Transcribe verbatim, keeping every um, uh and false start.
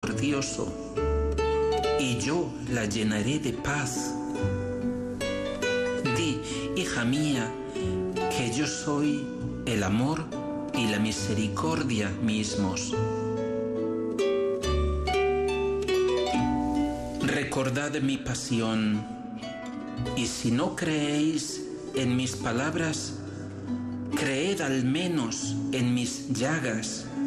misericordioso, y yo la llenaré de paz. Di, hija mía, que yo soy el amor y la misericordia mismos. Recordad mi pasión, y si no creéis en mis palabras, creed al menos en mis llagas.